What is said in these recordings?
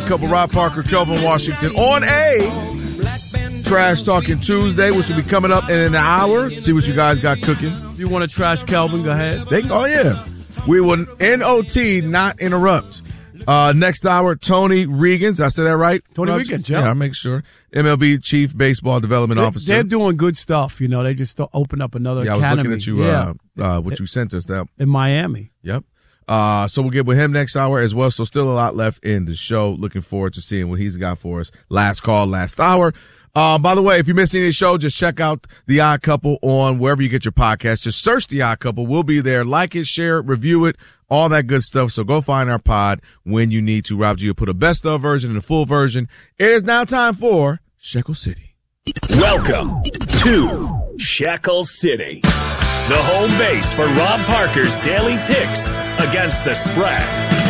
Couple, Rob Parker, Kelvin Washington on a Trash Talking Tuesday, which will be coming up in an hour. See what you guys got cooking. If you want to trash Kelvin, go ahead. Oh, yeah. We will NOT, not interrupt. Next hour, Tony Regans. Did I say that right? Tony Regans, yeah. Yeah, I'll make sure. MLB Chief Baseball Development Officer. They're doing good stuff. You know, they just opened up another academy. I was looking at you, what you sent us. In Miami. Yep. So we'll get with him next hour as well. So still a lot left in the show. Looking forward to seeing what he's got for us. Last call, last hour. By the way, if you missed any of the show, just check out The Odd Couple on wherever you get your podcast. Just search The Odd Couple. We'll be there. Like it, share it, review it, all that good stuff. So go find our pod when you need to. Rob G will put a best of version and a full version. It is now time for Shekel City. Welcome to Shekel City, the home base for Rob Parker's daily picks against the spread.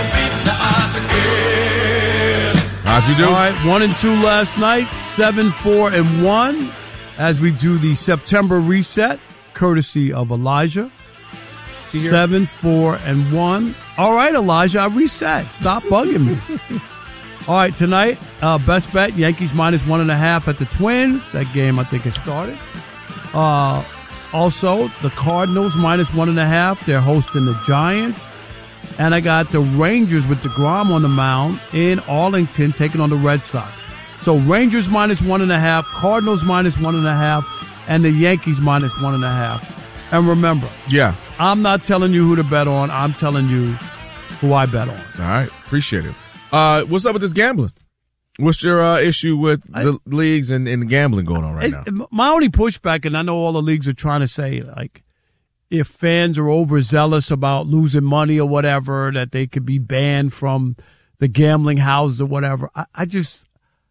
How'd you do? All right, 1-2 last night, 7-4-1 as we do the September reset, courtesy of Elijah. 7-4-1. All right, Elijah, I reset. Stop bugging me. All right, tonight, best bet, Yankees minus 1.5 at the Twins. That game, I think, has started. Also, the Cardinals minus 1.5. They're hosting the Giants. And I got the Rangers with DeGrom on the mound in Arlington taking on the Red Sox. So Rangers minus 1.5, Cardinals minus 1.5, and the Yankees minus 1.5. And remember, I'm not telling you who to bet on. I'm telling you who I bet on. All right. Appreciate it. What's up with this gambling? What's your issue with the leagues and the gambling going on right now? My only pushback, and I know all the leagues are trying to say, like, if fans are overzealous about losing money or whatever, that they could be banned from the gambling houses or whatever. I just,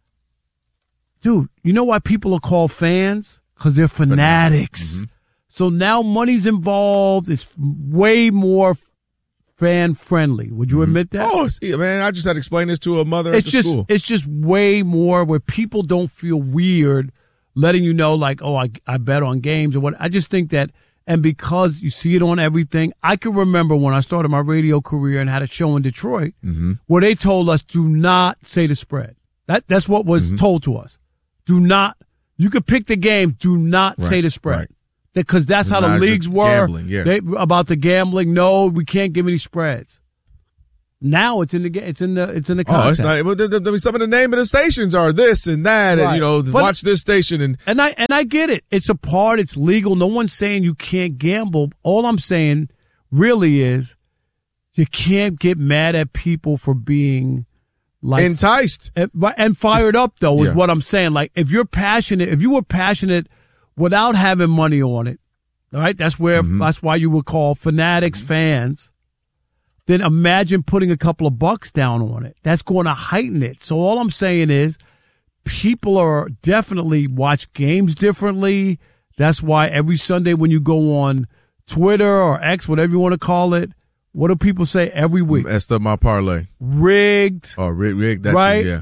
dude, you know why people are called fans? Because they're fanatics. Mm-hmm. So now money's involved. It's way more fan friendly. Would you admit that? Oh, man, I just had to explain this to a mother at the school. It's just way more where people don't feel weird letting you know, like, oh, I bet on games or what. I just think that. And because you see it on everything, I can remember when I started my radio career and had a show in Detroit where they told us, do not say the spread. That's what was told to us. Do not, you could pick the game, do not say the spread. Right. Because that's how the leagues were about the gambling. No, we can't give any spreads. Now it's in the content. Oh, it's not. Some of the name of the stations are this and that, right. And watch this station and I get it. It's a part. It's legal. No one's saying you can't gamble. All I'm saying really is you can't get mad at people for being like enticed and fired up. Though is what I'm saying. Like if you were passionate without having money on it, all right. That's why you would call fanatics fans. Then imagine putting a couple of bucks down on it. That's going to heighten it. So all I'm saying is people are definitely watch games differently. That's why every Sunday when you go on Twitter or X, whatever you want to call it, what do people say every week? Messed up my parlay. Rigged. Oh, rigged. That's right? Yeah.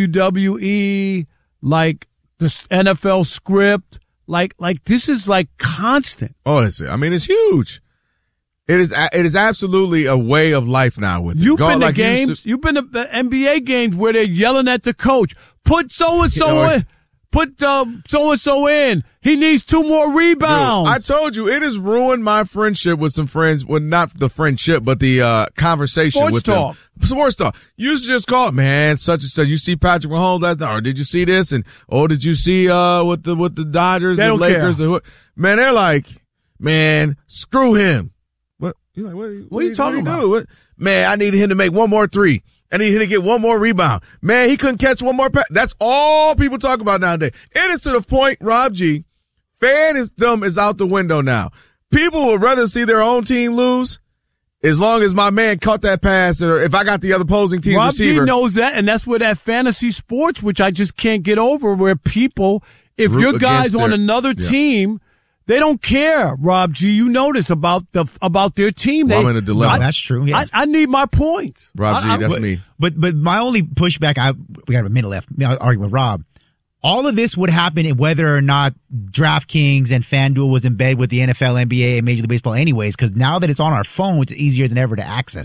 WWE, like the NFL script. Like this is like constant. Oh, that's it. I mean, it's huge. It is absolutely a way of life now with You've been to games. You've been to NBA games where they're yelling at the coach. Put so-and-so in. Put so-and-so in. He needs 2 more rebounds. Dude, I told you, it has ruined my friendship with some friends. Well, not the friendship, but the conversation with them. Sports talk. You used to just call, man, such and such. You see Patrick Mahomes last night, or did you see this? And, did you see with the Dodgers, the Lakers? Man, they're like, man, screw him. You're like, what are you talking about? Man, I needed him to make 1 more 3. I needed him to get 1 more rebound. Man, he couldn't catch 1 more pass. That's all people talk about nowadays. It is to the point, Rob G, fanism is out the window now. People would rather see their own team lose as long as my man caught that pass or if I got the other opposing team's receiver. Rob G knows that, and that's where that fantasy sports, which I just can't get over, where people, if your guy's on another team, they don't care, Rob G. You notice about their team. I'm in a dilemma. That's true. Yeah. I need my points. Rob G, that's me. But my only pushback, we got a minute left. I'll argue with Rob. All of this would happen whether or not DraftKings and FanDuel was in bed with the NFL, NBA, and Major League Baseball anyways, because now that it's on our phone, it's easier than ever to access it.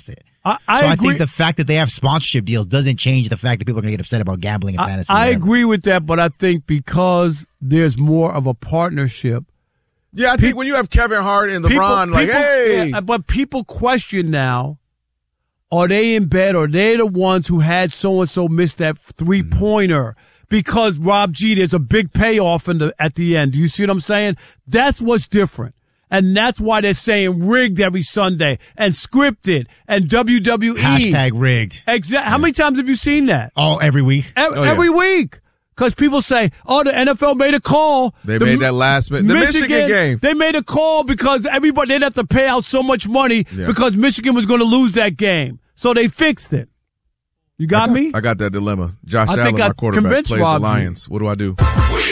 I think the fact that they have sponsorship deals doesn't change the fact that people are going to get upset about gambling and fantasy. I agree with that, but I think because there's more of a partnership. Yeah, I think when you have Kevin Hart and LeBron, hey. Yeah, but people question now, are they in bed or are they the ones who had so-and-so miss that three-pointer? Because Rob G, there's a big payoff at the end. Do you see what I'm saying? That's what's different. And that's why they're saying rigged every Sunday and scripted and WWE. Hashtag rigged. Exactly. How many times have you seen that? Oh, every week. Every week. Because people say, the NFL made a call. They made that last minute. The Michigan game. They made a call because everybody didn't have to pay out so much money because Michigan was going to lose that game. So they fixed it. You got me? I got that dilemma. Josh Allen, my quarterback, plays the Lions. What do I do?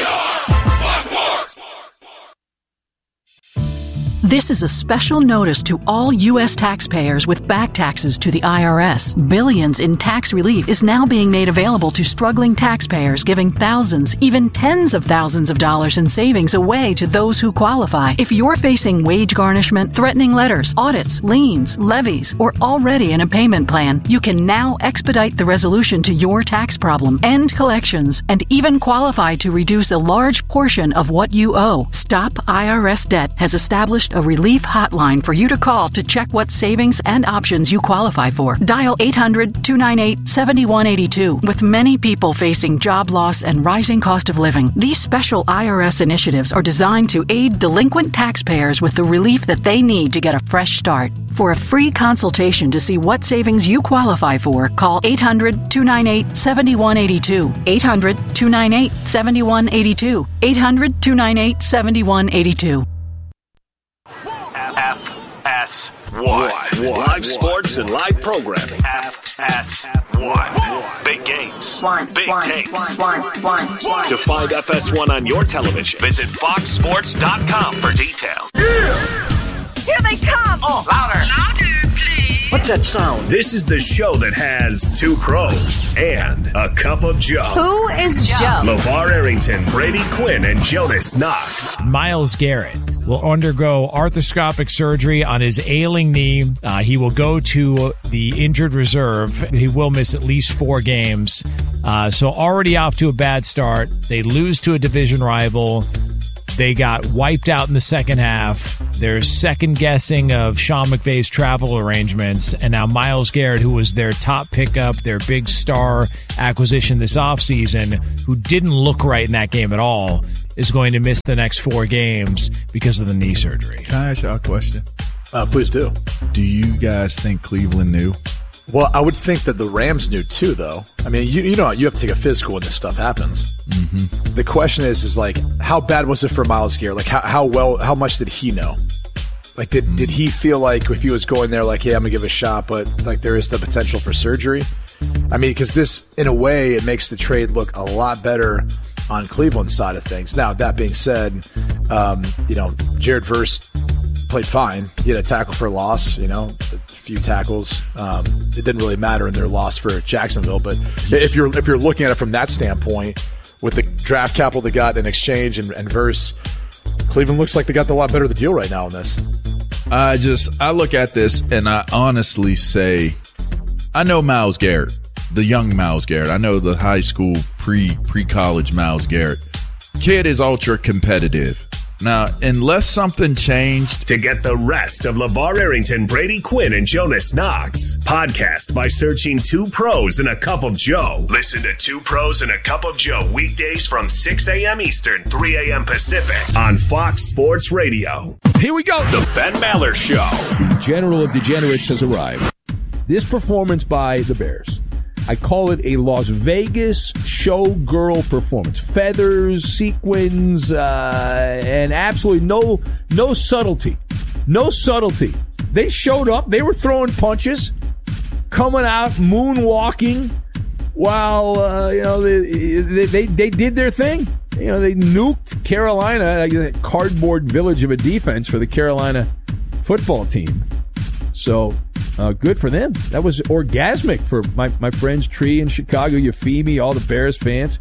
This is a special notice to all U.S. taxpayers with back taxes to the IRS. Billions in tax relief is now being made available to struggling taxpayers, giving thousands, even tens of thousands of dollars in savings away to those who qualify. If you're facing wage garnishment, threatening letters, audits, liens, levies, or already in a payment plan, you can now expedite the resolution to your tax problem, end collections, and even qualify to reduce a large portion of what you owe. Stop IRS Debt has established a relief hotline for you to call to check what savings and options you qualify for. Dial 800-298-7182. With many people facing job loss and rising cost of living, these special IRS initiatives are designed to aid delinquent taxpayers with the relief that they need to get a fresh start. For a free consultation to see what savings you qualify for, call 800-298-7182. 800-298-7182. 800-298-7182. FS1. Live sports and live programming. FS1. Big games. Big takes. To find FS1 on your television, visit foxsports.com for details. Here they come! Oh, louder! Louder, please! What's that sound? This is the show that has two pros and a cup of Joe. Who is Joe? LeVar Arrington, Brady Quinn, and Jonas Knox. Myles Garrett will undergo arthroscopic surgery on his ailing knee. He will go to the injured reserve. He will miss at least 4 games. So already off to a bad start. They lose to a division rival. They got wiped out in the second half. There's second guessing of Sean McVay's travel arrangements. And now Myles Garrett, who was their top pickup, their big star acquisition this offseason, who didn't look right in that game at all, is going to miss the next 4 games because of the knee surgery. Can I ask y'all a question? Please do. Do you guys think Cleveland knew? Well, I would think that the Rams knew too, though. I mean, you know, you have to take a physical when this stuff happens. Mm-hmm. The question is like, how bad was it for Myles Garrett? Like, how much did he know? Like, did he feel like if he was going there, like, yeah, I'm gonna give it a shot, but like there is the potential for surgery? I mean, because this, in a way, it makes the trade look a lot better on Cleveland's side of things. Now, that being said, Jared Verse played fine. He had a tackle for a loss, a few tackles. It didn't really matter in their loss for Jacksonville. But if you're looking at it from that standpoint, with the draft capital they got in exchange and Verse, Cleveland looks like they got a lot better of the deal right now in this. I look at this and I honestly say, I know Myles Garrett, the young Myles Garrett. I know the high school pre-college Myles Garrett. Kid is ultra competitive. Now, unless something changed. To get the rest of LeVar Arrington, Brady Quinn, and Jonas Knox, podcast by searching 2 Pros and a Cup of Joe. Listen to 2 Pros and a Cup of Joe weekdays from 6 a.m. Eastern, 3 a.m. Pacific on Fox Sports Radio. Here we go. The Ben Maller Show. The General of Degenerates has arrived. This performance by the Bears, I call it a Las Vegas showgirl performance. Feathers, sequins, and absolutely no subtlety. No subtlety. They showed up. They were throwing punches, coming out, moonwalking, while they did their thing. They nuked Carolina, a cardboard village of a defense for the Carolina football team. So good for them. That was orgasmic for my friends Tree in Chicago, Euphemie, all the Bears fans,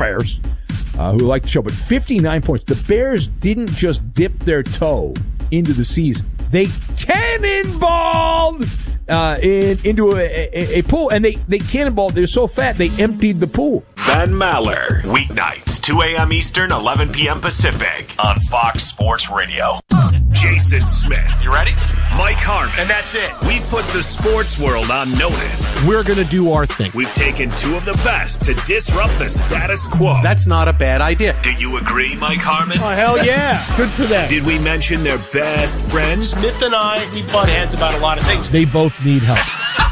who like the show. But 59 points. The Bears didn't just dip their toe into the season. They cannonballed into a pool, and they cannonballed. They're so fat, they emptied the pool. Ben Maller, weeknights, 2 a.m. Eastern, 11 p.m. Pacific, on Fox Sports Radio. Jason Smith. You ready? Mike Harmon. And that's it. We've put the sports world on notice. We're going to do our thing. We've taken two of the best to disrupt the status quo. That's not a bad idea. Do you agree, Mike Harmon? Oh, hell yeah. Good for them. Did we mention their best friends? Smith and I, we butt heads about a lot of things. They both need help.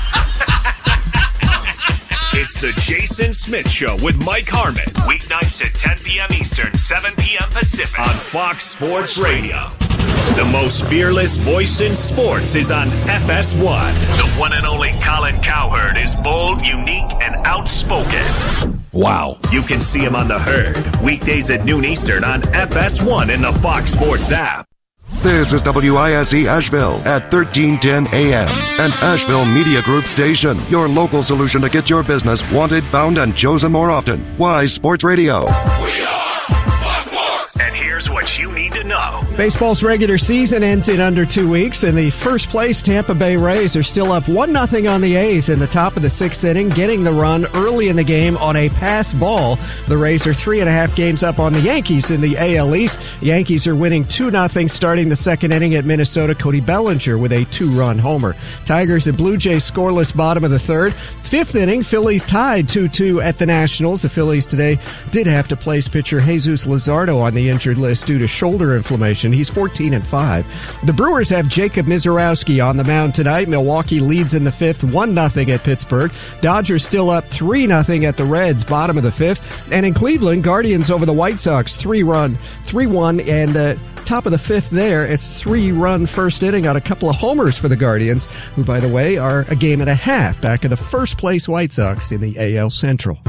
It's the Jason Smith Show with Mike Harmon. Weeknights at 10 p.m. Eastern, 7 p.m. Pacific on Fox Sports Radio. The most fearless voice in sports is on FS1. The one and only Colin Cowherd is bold, unique, and outspoken. Wow. You can see him on The Herd, weekdays at noon Eastern on FS1 and the Fox Sports app. This is WISE Asheville at 1310 AM, an Asheville Media Group station. Your local solution to get your business wanted, found, and chosen more often. Wise Sports Radio. We are Fox Sports. And here's what you need to know. Baseball's regular season ends in under 2 weeks. In the first place, Tampa Bay Rays are still up 1-0 on the A's in the top of the sixth inning, getting the run early in the game on a pass ball. The Rays are 3.5 games up on the Yankees in the AL East. Yankees are winning 2-0 starting the second inning at Minnesota. Cody Bellinger with a 2-run homer. Tigers and Blue Jays scoreless bottom of the third. Fifth inning, Phillies tied 2-2 at the Nationals. The Phillies today did have to place pitcher Jesus Luzardo on the injured list due to shoulder inflammation. He's 14-5. The Brewers have Jacob Mizorowski on the mound tonight. Milwaukee leads in the fifth, 1-0 at Pittsburgh. Dodgers still up 3-0 at the Reds, bottom of the fifth. And in Cleveland, Guardians over the White Sox, 3-1, and top of the fifth there. It's 3-run first inning on a couple of homers for the Guardians, who, by the way, are a game and a half back of the first place White Sox in the AL Central.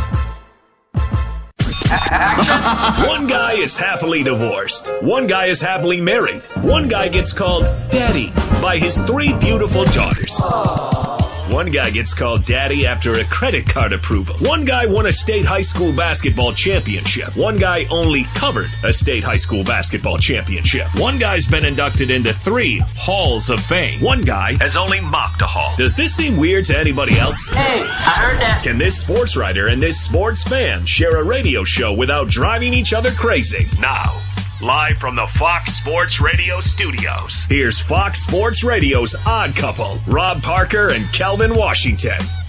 One guy is happily divorced. One guy is happily married. One guy gets called Daddy by his 3 beautiful daughters. One guy gets called Daddy after a credit card approval. One guy won a state high school basketball championship. One guy only covered a state high school basketball championship. One guy's been inducted into 3 halls of fame. One guy has only mocked a hall. Does this seem weird to anybody else? Hey, I heard that. Can this sports writer and this sports fan share a radio show without driving each other crazy? Now, live from the Fox Sports Radio studios, here's Fox Sports Radio's Odd Couple, Rob Parker and Kelvin Washington.